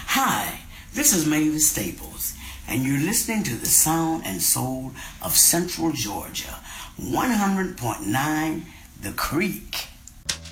Hi, this is Mavis Staples, and you're listening to the sound and soul of Central Georgia, 100.9 The Creek.